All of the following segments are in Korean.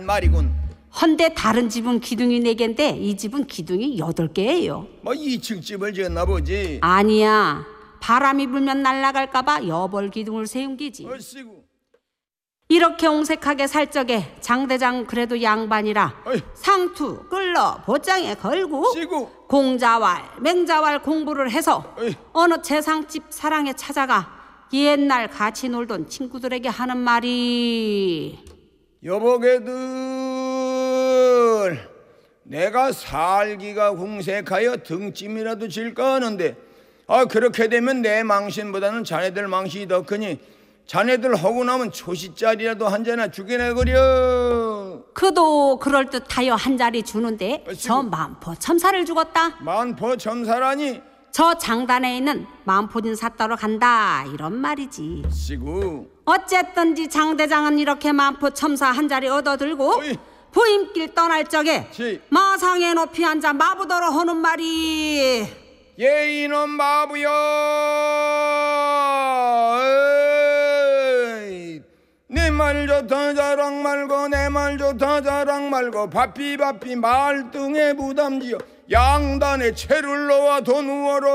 말이군. 헌데 다른 집은 기둥이 4개인데 이 집은 기둥이 8개예요. 뭐 2층 집을 지었나 보지. 아니야. 바람이 불면 날아갈까봐 여벌 기둥을 세운 기지. 얼씨구. 이렇게 옹색하게 살 적에 장대장 그래도 양반이라 어이. 상투 끌러 보장에 걸고 씨구. 공자왈 맹자왈 공부를 해서 어이. 어느 재상집 사랑에 찾아가 옛날 같이 놀던 친구들에게 하는 말이 여보게들, 내가 살기가 궁색하여 등짐이라도 질까 하는데 그렇게 되면 내 망신보다는 자네들 망신이 더 크니 자네들 하고 나면 초시짜리라도 한 잔이나 주게나 그려. 그도 그럴듯하여 한 자리 주는데 아이고. 저 만포 첨사를 주었다. 만포 첨사라니. 저 장단에 있는 만포진 삿다로 간다 이런 말이지. 씨구. 어쨌든지 장대장은 이렇게 만포 첨사 한 자리 얻어들고 어이. 부임길 떠날 적에 지. 마상에 높이 앉아 마부더러 하는 말이 이놈 마부여, 네 말 좋다 자랑 말고 내 말 좋다 자랑 말고 바삐 말등에 부담지어 양단에 채를 놓아 더 누워라.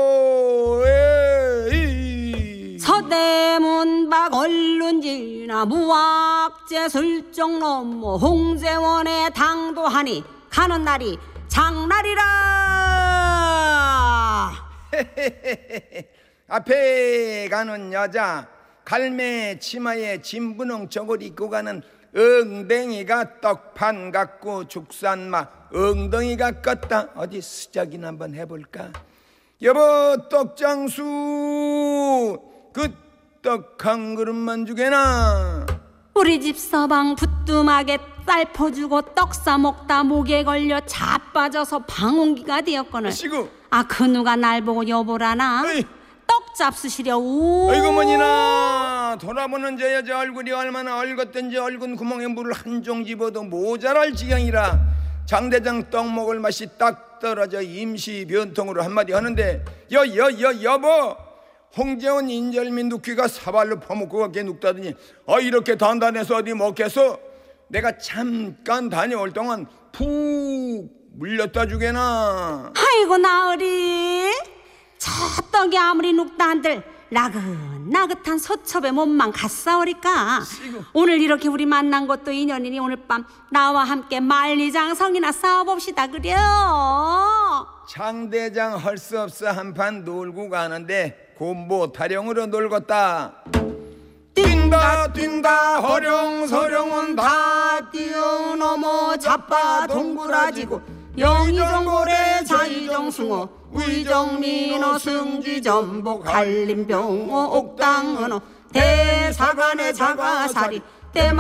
서대문 밖 얼른지나 무학제 슬쩍 넘어 홍제원에 당도하니 가는 날이 장날이라. 앞에 가는 여자 갈매 치마에 진분홍 저걸 입고 가는 엉덩이가 떡판 같고 죽산마 엉덩이가 껐다. 어디 수작이나 한번 해볼까? 여보 떡장수 그 떡 한 그릇만 주게나. 우리 집 서방 부뚜막에 쌀 퍼주고 떡 싸먹다 목에 걸려 자빠져서 방언기가 되었거늘. 아이고. 그 누가 날 보고 여보라나. 어이. 떡 잡수시려우. 어이구 머니나 돌아보는 저 여자 얼굴이 얼마나 얼었던지 얼굴 구멍에 물을 한 종 집어도 모자랄 지경이라 장대장 떡 먹을 맛이 딱 떨어져 임시 변통으로 한마디 하는데 여보 홍재원 인절미 눕기가 사발로 퍼먹고 가게 눕다더니 이렇게 단단해서 어디 먹겠어? 내가 잠깐 다녀올 동안 푹 물렸다 주게나. 아이고 나으리 저 떡이 아무리 눕다 한들 나긋나긋한 서첩의 몸만 갔사오리까. 아이고. 오늘 이렇게 우리 만난 것도 인연이니 오늘 밤 나와 함께 만리장성이나 싸워봅시다 그려. 장대장 할 수 없어 한판 놀고 가는데 곰보 타령으로 놀겄다. 뛴다 허령서령은 다 뛰어넘어 자빠 동그라지고 영의정고래 자의정승호 의정민호 승지전복 한림병호 옥당은호 대사관의 자가살이